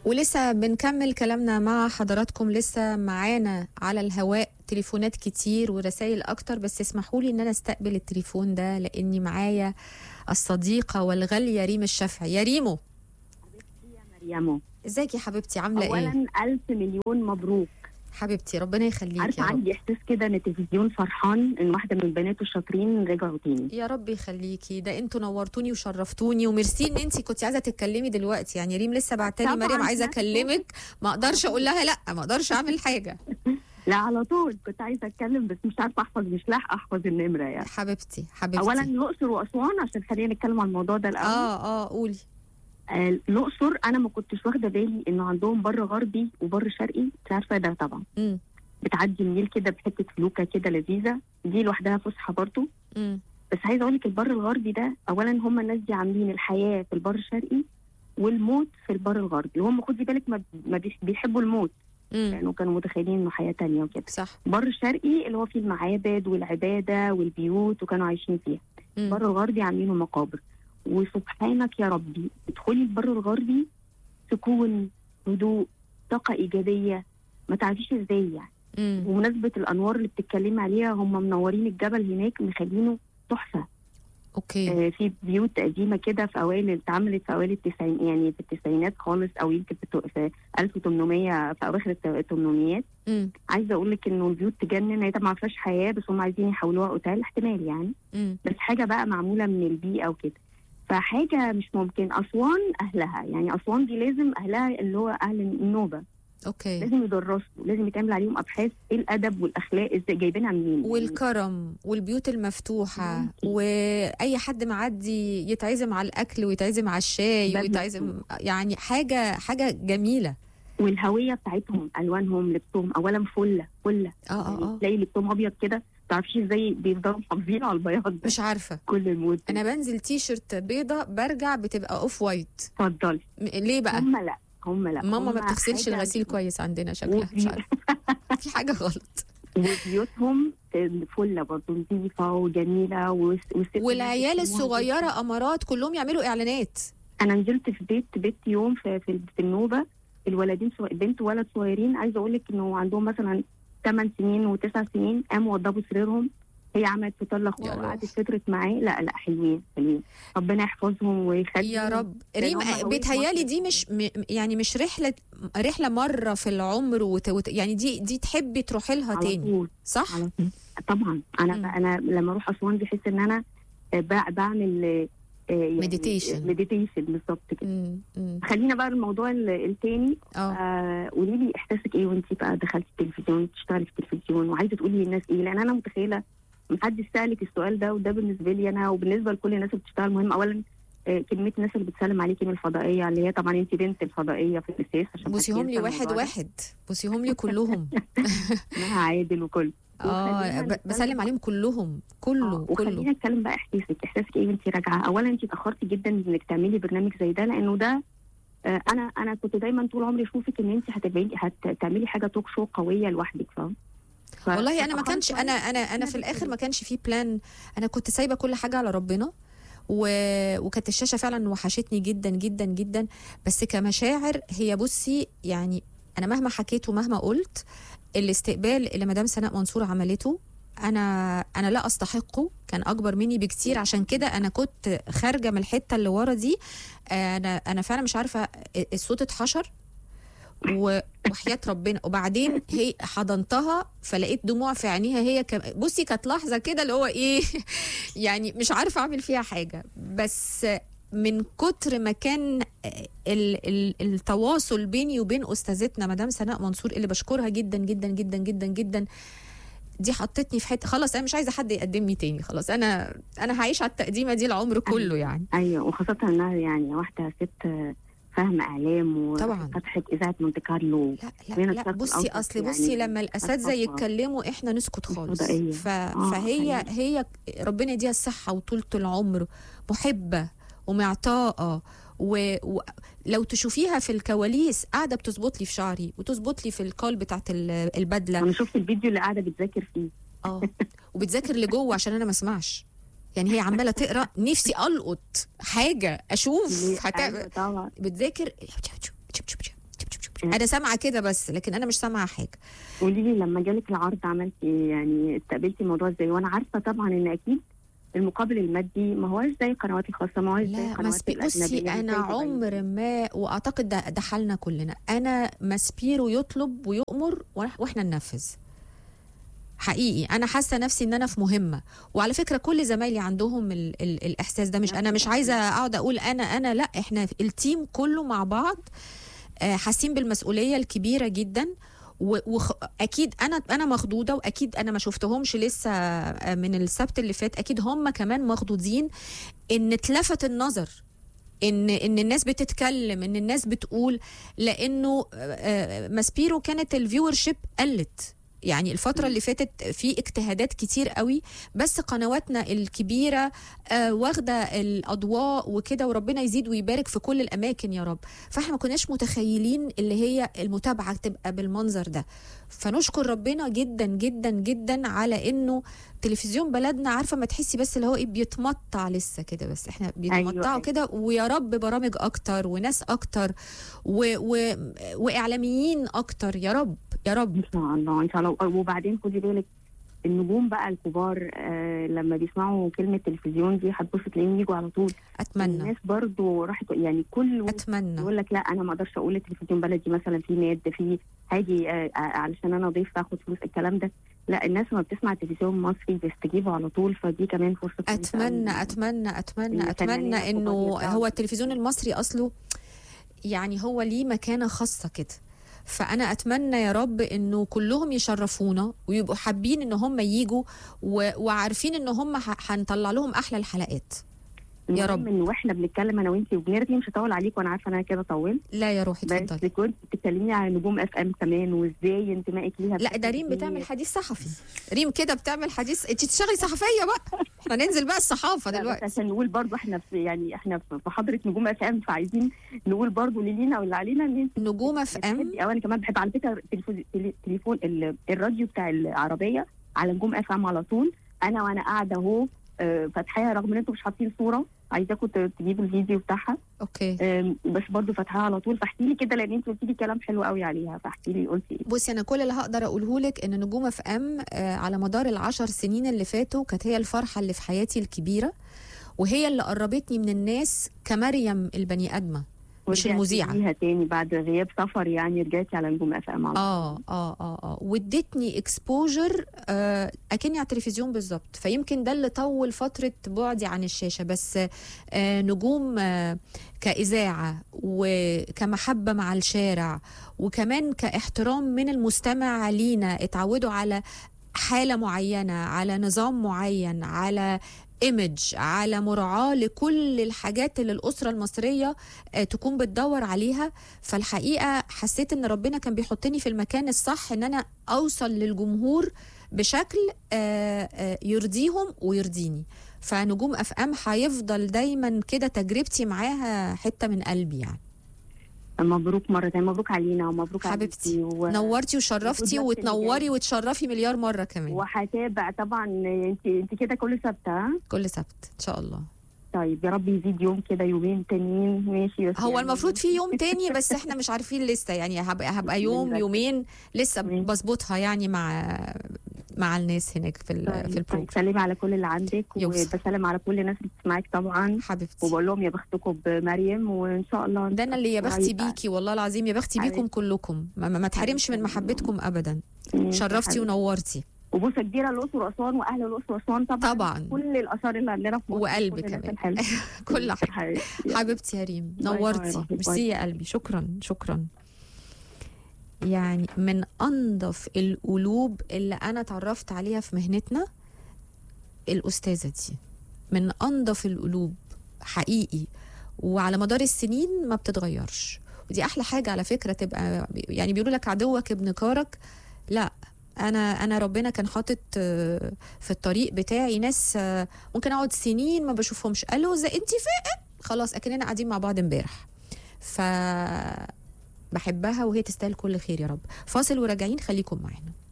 ولسه بنكمل كلامنا مع حضراتكم، لسه معانا على الهواء تليفونات كتير ورسائل اكتر، بس اسمحوا لي ان انا استقبل التليفون ده لاني معايا الصديقة والغالية ريم الشافعي. يا ريمو، حبيبتي يا مريمو، ازيك يا حبيبتي؟ عاملة ايه؟ اولا الف مليون مبروك حبيبتي ربنا يخليك. عارفه يا رب عندي احساس كده ان التلفزيون فرحان ان واحده من بناته الشاطرين رجعوا تاني. يا رب يخليكي، ده انتوا نورتوني وشرفتوني، وميرسي ان انتي كنت عايزه تتكلمي دلوقتي. يعني ريم لسه بعتلي مريم عايزه اكلمك، ما اقدرش اقول لها لا، ما اقدرش اعمل حاجه. لا على طول كنت عايزه اتكلم بس مش عارفه احفظ، مش لاحقه احفظ النمره يعني. حبيبتي اولا الاقصر واسوان، عشان خلينا نتكلم عن الموضوع ده الاول. قولي. الاقصر انا ما كنتش واخده بالي انه عندهم بر غربي وبر شرقي، مش عارفه ده طبعا. بتعدي النيل كده بحته فلوكه كده لذيذه، دي لوحدها فسحه برضو. بس عايزه اقول لك البر الغربي ده، اولا هم الناس دي عاملين الحياه في البر الشرقي والموت في البر الغربي، وهم خدي بالك ما بيحبوا الموت لانه كانوا متخيلين انه حياه تانية وكده. صح. البر الشرقي اللي هو فيه المعابد والعباده والبيوت وكانوا عايشين فيها. البر الغربي عاملينه مقابر. وسبحانك يا ربي ادخلي البر الغربي، سكون، هدوء، طاقه ايجابيه ما تعرفيش ازاي يعني. ومناسبه الانوار اللي بتتكلمي عليها، هم منورين الجبل هناك مخلينه تحفه. اوكي. في بيوت قديمه كده في اوائل، اتعملت في اوائل التسعين، يعني في التسعينات خالص، او يمكن في 1800 في اواخر الثمانينات. عايزه اقول لك انه البيوت تجنن، هي طبعا ما فيهاش حياه بس هم عايزين يحولوها اوتيل احتمال يعني. بس حاجه بقى معموله من البيئه وكده، فحاجه مش ممكن. اسوان اهلها، يعني اسوان دي لازم اهلها اللي هو اهل النوبه اوكي لازم يدرسوا، لازم يتعمل عليهم ابحاث ايه الادب والاخلاق، ازاي جايبينها منين، والكرم والبيوت المفتوحه، واي حد معدي يتعزم على الاكل ويتعزم على الشاي ويتعزم، يعني حاجه جميله. والهويه بتاعتهم، الوانهم، لبسهم، اولا فله يعني تلاقي لبسهم ابيض كده، تعرفيش ازاي بيفضلوا محافظين على البياض، مش عارفه كل المود. انا بنزل تي شيرت بيضه برجع بتبقى اوف وايت. اتفضلي. ليه بقى؟ هم لا ماما ما بتغسلش الغسيل كويس عندنا، شكلها مش عارفه في حاجه غلط. وبيوتهم فله برضه نظيفه وجميله والعيال الصغيره امارات كلهم يعملوا اعلانات. انا نزلت في بيت يوم في النوبه، الولدين بنت وولد صغيرين، عايزه اقول لك انه عندهم مثلا 8 سنين و9 سنين، قاموا وضبوا سريرهم، هي عملت فطار لاخوها وقعدت فطرت معاه. لا حلوين ربنا يحفظهم ويخليهم يا رب. ريم بيتهيالي دي مش يعني مش رحله مره في العمر يعني دي تحبي تروحي لها تاني، صح؟ على طول. طبعا انا لما اروح اسوان بحس ان انا بعمل يعني مديتيشن بالظبط كده. خلينا بقى الموضوع التاني. قولي لي احساسك ايه وانتي بقى دخلتي التلفزيون، تشتغلي في التلفزيون وعايزه تقولي للناس ايه؟ لان انا متخيله محدش سألك السؤال ده، وده بالنسبه لي انا وبالنسبه لكل الناس اللي بتشتغل مهم. اولا كميه الناس اللي بتسلم عليكي من الفضائيه، اللي هي طبعا انت بنت الفضائيه في الاساس، عشان بوسيهم لي واحد بوسيهم لي كلهم. اسمها عادل وكل بسلم عليهم كله. وخلينا نتكلم بقى احساسك ايه وانت راجعه؟ اولا انت اتاخرتي جدا انك تعملي برنامج زي ده، لانه ده انا كنت دايما طول عمري اشوفك ان انت هتعملي حاجه توك شو قويه لوحدك، والله انا ما كانش انا في الاخر ما كانش في بلان، انا كنت سايبه كل حاجه على ربنا، وكانت الشاشه فعلا وحشتني جدا جدا جدا. بس كمشاعر هي بصي، يعني انا مهما حكيت ومهما قلت، الاستقبال اللي مدام سناء منصور عملته انا لا استحقه، كان اكبر مني بكتير. عشان كده انا كنت خارجه من الحته اللي ورا دي، انا فعلا مش عارفه، الصوت اتحشر وحياة ربنا. وبعدين هي حضنتها فلقيت دموع في عينيها هي بصي كانت لحظه كده اللي هو ايه يعني مش عارفه اعمل فيها حاجه، بس من كتر ما كان التواصل بيني وبين استاذتنا مدام سناء منصور اللي بشكرها جدا جدا جدا جدا جدا، دي حطتني في حته خلاص انا مش عايزه حد يقدمني تاني، خلاص انا هعيش على التقديمه دي العمر كله يعني. ايوه، وخاصه انها يعني واحده ست فاهمه اعلام وفتحت اذاعه مونte كارلو. لا بصي بصي يعني لما الاساتذه يتكلموا احنا نسكت خالص. فهي ربنا يديها الصحه وطولة العمر، محبه ومعطاءه، ولو تشوفيها في الكواليس قاعده بتظبط لي في شعري وتظبط لي في الكول بتاعت البدله. انا شفت الفيديو اللي قاعده بتذاكر فيه وبتذاكر لجوه عشان انا ما اسمعش، يعني هي عماله تقرا، نفسي القط حاجه اشوف طبعا بتذاكر انا سامعه كده بس، لكن انا مش سامعه حاجه. قولي لي لما جالك العرض عملتي ايه؟ يعني استقبلتي الموضوع ازاي؟ وانا عارفه طبعا ان اكيد المقابل المادي ما هوش زي القنوات الخاصه، ما هوش زي القنوات الاجنبيه. بصي انا عمر ما، واعتقد ده حالنا كلنا، انا ماسبيرو يطلب ويؤمر واحنا ننفذ. حقيقي انا حاسه نفسي ان انا في مهمه، وعلى فكره كل زمايلي عندهم الاحساس ده. انا مش عايزه اقعد اقول انا لا، احنا التيم كله مع بعض حاسين بالمسؤوليه الكبيره جدا. واكيد انا مخضوضه، واكيد انا ما شفتهمش لسه من السبت اللي فات، اكيد هم كمان مخضوضين ان اتلفت النظر، ان الناس بتتكلم، ان الناس بتقول، لانه ماسبيرو كانت الفيورشيب قلت. يعني الفترة اللي فاتت في اجتهادات كتير قوي، بس قنواتنا الكبيرة واخدة الأضواء وكده، وربنا يزيد ويبارك في كل الأماكن يا رب. فاحنا ما كناش متخيلين اللي هي المتابعة تبقى بالمنظر ده. فنشكر ربنا جدا جدا جدا على انه تلفزيون بلدنا، عارفة ما تحسي بس اللي هو ايه، بيتمطع لسه كده، بس احنا بيتمطعوا كده. ويا رب برامج اكتر وناس اكتر واعلاميين اكتر، يا رب يا رب. ان شاء الله ان شاء الله. وبعدين خدي بالك النجوم بقى الكبار لما بيسمعوا كلمه تلفزيون دي هتبص تلاقيهم يجوا على طول. اتمنى الناس برضو راحت، يعني كل اتمنى يقول لك لا انا ما اقدرش اقول التلفزيون بلدي مثلا في ماد، في هاجي علشان انا ضيف اخد فلوس، الكلام ده لا. الناس لما بتسمع التلفزيون المصري بيستجيبوا على طول، فدي كمان فرصه. اتمنى انه هو التلفزيون المصري اصله يعني هو ليه مكانه خاصه كده. فأنا أتمنى يا رب إنه كلهم يشرفونا ويبقوا حابين إن هم ييجوا وعارفين إن هم هنطلع لهم أحلى الحلقات يا رب. إنه إحنا بنتكلم أنا وإنتي وبنرغي، مش هطول عليك وأنا عارفة أنا كده طولت. لا يا روحي اتفضلي. بس كنت بتتكلمي على نجوم اف ام كمان وإزاي انتمائك ليها. لا ده ريم بتعمل حديث صحفي، ريم كده بتعمل حديث. أنت تشتغلي صحفية بقى، إحنا ننزل بقى الصحافة دلوقتي. عشان نقول برضو إحنا إحنا في حضرة نجوم اف ام، فعايزين نقول برضو اللي لينا واللي علينا إن نجوم اف ام. أو أنا كمان بحب على فكرة تليفون الراديو بتاع العربية على نجوم اف ام على طول. وأنا قاعدة أهو فاتحاها، رغم ان انتم مش حاطين صوره، عايزاكم تجيبوا الفيديو بتاعها. اوكي. بس برضو فاتحاها على طول. فاحكي لي كده، لان انت قلتي لي كلام حلو قوي عليها، فاحكي لي قلتي ايه. بصي انا كل اللي هقدر اقوله لك ان نجوم اف ام على مدار ال10 سنين اللي فاتوا كانت هي الفرحه اللي في حياتي الكبيره، وهي اللي قربتني من الناس كمريم البني ادمه مش المذيعه. ورجعتي تاني بعد غياب سفر، يعني رجعتي على نجوم اف ام. وادتني اكسبوجر اكني على التلفزيون بالظبط. فيمكن ده اللي طول فتره بعدي عن الشاشه. بس نجوم كاذاعه وكمحبه مع الشارع، وكمان كاحترام من المستمع لينا، اتعودوا على حاله معينه، على نظام معين، على إيمج، على مراعاة لكل الحاجات اللي الأسرة المصرية تكون بتدور عليها. فالحقيقة حسيت إن ربنا كان بيحطني في المكان الصح، إن أنا أوصل للجمهور بشكل يرضيهم ويرضيني. فنجوم اف ام هيفضل دايما كده تجربتي معاها حتة من قلبي يعني. مبروك مرة تانية، مبروك علينا ومبروك حبيبتي. نورتي وشرفتي وتنوري وتشرفي مليار مرة كمان. وهتابع طبعا. انت كده كل سبت؟ كل سبت ان شاء الله. طيب يا رب يزيد يوم كده، يومين تانيين ماشي. هو يعني المفروض في يوم تاني بس احنا مش عارفين لسه، يعني هبقى يوم يومين لسه بظبطها يعني مع الناس هناك في البروجرام. سلمي على كل اللي عندك، وبسلم على كل الناس اللي بتسمعك طبعا حبيبتي، وبقول لهم يا بختكم بمريم، وان شاء الله ده انا اللي يا بختي بيكي والله العظيم، يا بختي بيكم كلكم، ما تحرمش من محبتكم ابدا. شرفتي ونورتي. وبوسه كبيره الاقصر واسوان واهل الاقصر واسوان طبعا كل الاثار اللي عندنا في مصر، وقلبي كمان كل حاجه. حبيبتي يا ريم نورتي، ميرسي يا قلبي، شكرا. يعني من انظف القلوب اللي انا اتعرفت عليها في مهنتنا الاستاذه دي، من انظف القلوب حقيقي، وعلى مدار السنين ما بتتغيرش. ودي احلى حاجه على فكره، تبقى يعني بيقولوا لك عدوك ابن كارك. لا انا ربنا كان حاطط في الطريق بتاعي ناس ممكن اقعد سنين ما بشوفهمش، قالوا زي انت فين خلاص اكننا قاعدين مع بعض امبارح. ف بحبها وهي تستاهل كل خير يا رب. فاصل وراجعين، خليكم معانا.